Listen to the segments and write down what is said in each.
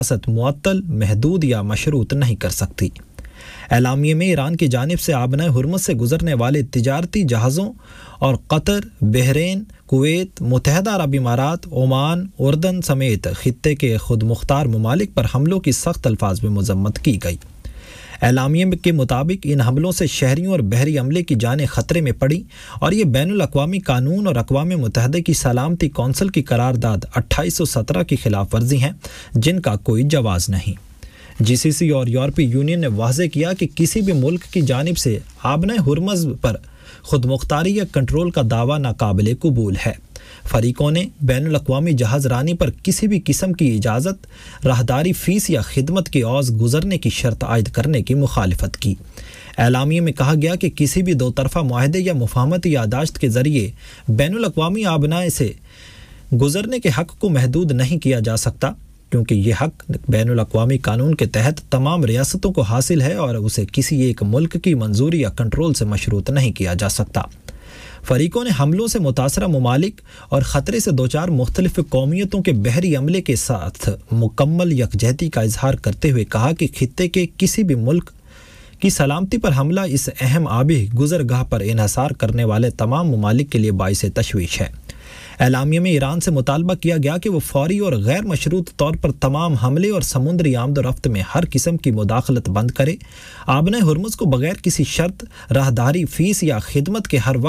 سیاست معطل، محدود یا مشروط نہیں کر سکتی۔ اعلامیے میں ایران کی جانب سے آبنائے ہرمز سے گزرنے والے تجارتی جہازوں اور قطر، بحرین، کویت، متحدہ عرب امارات، عمان، اردن سمیت خطے کے خود مختار ممالک پر حملوں کی سخت الفاظ میں مذمت کی گئی۔ اعلامیے کے مطابق ان حملوں سے شہریوں اور بحری عملے کی جانیں خطرے میں پڑی اور یہ بین الاقوامی قانون اور اقوام متحدہ کی سلامتی کونسل کی قرارداد 2817 کی خلاف ورزی ہیں، جن کا کوئی جواز نہیں۔ جی سی سی اور یورپی یونین نے واضح کیا کہ کسی بھی ملک کی جانب سے آبنائے ہرمز پر خود مختاری یا کنٹرول کا دعویٰ ناقابل قبول ہے۔ فریقوں نے بین الاقوامی جہاز رانی پر کسی بھی قسم کی اجازت، راہداری فیس یا خدمت کے عوض گزرنے کی شرط عائد کرنے کی مخالفت کی۔ اعلامیے میں کہا گیا کہ کسی بھی دو طرفہ معاہدے یا مفاہمتی یادداشت کے ذریعے بین الاقوامی آبنائے سے گزرنے کے حق کو محدود نہیں کیا جا سکتا، کیونکہ یہ حق بین الاقوامی قانون کے تحت تمام ریاستوں کو حاصل ہے اور اسے کسی ایک ملک کی منظوری یا کنٹرول سے مشروط نہیں کیا جا سکتا۔ فریقوں نے حملوں سے متاثرہ ممالک اور خطرے سے دوچار مختلف قومیتوں کے بحری عملے کے ساتھ مکمل یکجہتی کا اظہار کرتے ہوئے کہا کہ خطے کے کسی بھی ملک کی سلامتی پر حملہ اس اہم آبی گزرگاہ پر انحصار کرنے والے تمام ممالک کے لیے باعث تشویش ہے۔ اعلامیے میں ایران سے مطالبہ کیا گیا کہ وہ فوری اور غیر مشروط طور پر تمام حملے اور سمندری آمد و رفت میں ہر قسم کی مداخلت بند کرے، آبنائے ہرمز کو بغیر کسی شرط، راہداری فیس یا خدمات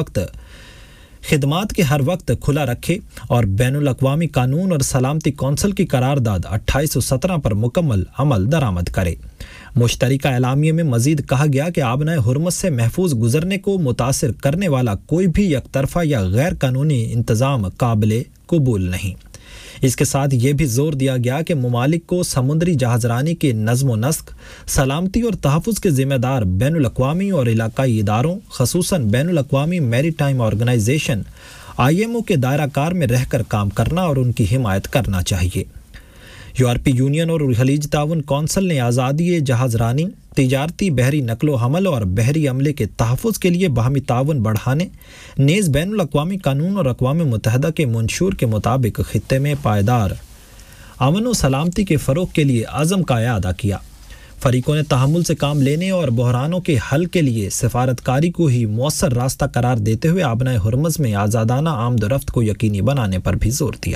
کے ہر وقت کھلا رکھے اور بین الاقوامی قانون اور سلامتی کونسل کی قرارداد 2817 پر مکمل عمل درآمد کرے۔ مشترکہ اعلامیے میں مزید کہا گیا کہ آبنائے ہرمز سے محفوظ گزرنے کو متاثر کرنے والا کوئی بھی یک طرفہ یا غیر قانونی انتظام قابل قبول نہیں۔ اس کے ساتھ یہ بھی زور دیا گیا کہ ممالک کو سمندری جہاز رانی کے نظم و نسق، سلامتی اور تحفظ کے ذمہ دار بین الاقوامی اور علاقائی اداروں، خصوصاً بین الاقوامی میری ٹائم آرگنائزیشن IMO کے دائرہ کار میں رہ کر کام کرنا اور ان کی حمایت کرنا چاہیے۔ یورپی یونین اور خلیج تعاون کونسل نے آزادی جہاز رانی، تجارتی بحری نقل و حمل اور بحری عملے کے تحفظ کے لیے باہمی تعاون بڑھانے، نیز بین الاقوامی قانون اور اقوام متحدہ کے منشور کے مطابق خطے میں پائیدار امن و سلامتی کے فروغ کے لیے عزم کا اعادہ کیا۔ فریقوں نے تحمل سے کام لینے اور بحرانوں کے حل کے لیے سفارتکاری کو ہی مؤثر راستہ قرار دیتے ہوئے آبنائے ہرمز میں آزادانہ آمد و رفت کو یقینی بنانے پر بھی زور دیا۔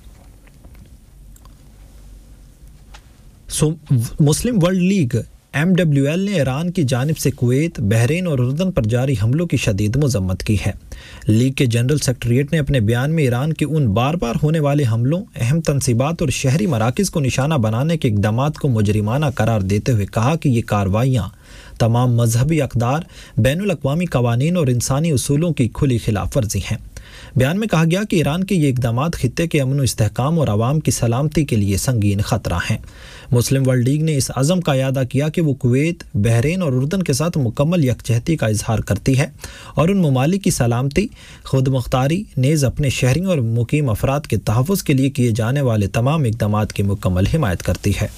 مسلم ورلڈ لیگ MWL نے ایران کی جانب سے کویت، بحرین اور اردن پر جاری حملوں کی شدید مذمت کی ہے۔ لیگ کے جنرل سیکریٹریٹ نے اپنے بیان میں ایران کے ان بار بار ہونے والے حملوں، اہم تنصیبات اور شہری مراکز کو نشانہ بنانے کے اقدامات کو مجرمانہ قرار دیتے ہوئے کہا کہ یہ کارروائیاں تمام مذہبی اقدار، بین الاقوامی قوانین اور انسانی اصولوں کی کھلی خلاف ورزی ہیں۔ بیان میں کہا گیا کہ ایران کے یہ اقدامات خطے کے امن و استحکام اور عوام کی سلامتی کے لیے سنگین خطرہ ہیں۔ مسلم ورلڈ لیگ نے اس عزم کا اعادہ کیا کہ وہ کویت، بحرین اور اردن کے ساتھ مکمل یکجہتی کا اظہار کرتی ہے اور ان ممالک کی سلامتی، خود مختاری، نیز اپنے شہریوں اور مقیم افراد کے تحفظ کے لیے کیے جانے والے تمام اقدامات کی مکمل حمایت کرتی ہے۔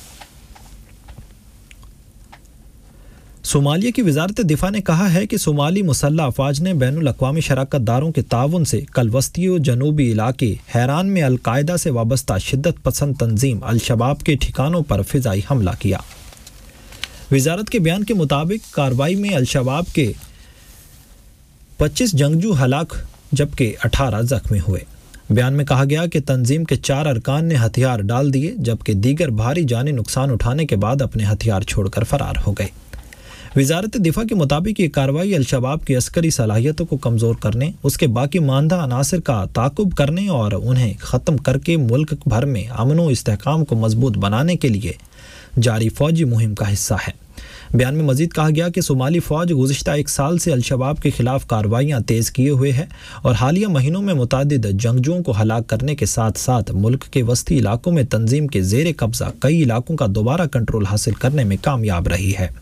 صومالیہ کی وزارت دفاع نے کہا ہے کہ صومالی مسلح افواج نے بین الاقوامی شراکت داروں کے تعاون سے کل وسطی و جنوبی علاقے حیران میں القاعدہ سے وابستہ شدت پسند تنظیم الشباب کے ٹھکانوں پر فضائی حملہ کیا۔ وزارت کے بیان کے مطابق کارروائی میں الشباب کے 25 جنگجو ہلاک جبکہ 18 زخمی ہوئے۔ بیان میں کہا گیا کہ تنظیم کے 4 ارکان نے ہتھیار ڈال دیے جبکہ دیگر بھاری جانی نقصان اٹھانے کے بعد اپنے ہتھیار چھوڑ کر فرار ہو گئے۔ وزارت دفاع کے مطابق یہ کارروائی الشباب کی عسکری صلاحیتوں کو کمزور کرنے، اس کے باقی ماندہ عناصر کا تعاقب کرنے اور انہیں ختم کر کے ملک بھر میں امن و استحکام کو مضبوط بنانے کے لیے جاری فوجی مہم کا حصہ ہے۔ بیان میں مزید کہا گیا کہ صومالی فوج گزشتہ 1 سال سے الشباب کے خلاف کارروائیاں تیز کیے ہوئے ہے اور حالیہ مہینوں میں متعدد جنگجوؤں کو ہلاک کرنے کے ساتھ ساتھ ملک کے وسطی علاقوں میں تنظیم کے زیر قبضہ کئی علاقوں کا دوبارہ کنٹرول حاصل کرنے میں کامیاب رہی ہے۔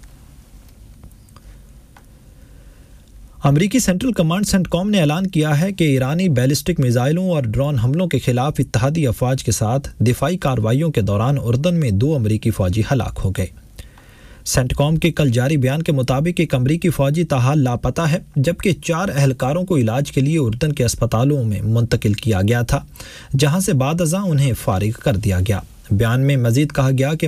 امریکی سینٹرل کمانڈ CENTCOM نے اعلان کیا ہے کہ ایرانی بیلسٹک میزائلوں اور ڈرون حملوں کے خلاف اتحادی افواج کے ساتھ دفاعی کارروائیوں کے دوران اردن میں 2 امریکی فوجی ہلاک ہو گئے۔ CENTCOM کے کل جاری بیان کے مطابق ایک امریکی فوجی تاحال لاپتہ ہے جبکہ 4 اہلکاروں کو علاج کے لیے اردن کے اسپتالوں میں منتقل کیا گیا تھا جہاں سے بعد ازاں انہیں فارغ کر دیا گیا۔ بیان میں مزید کہا گیا کہ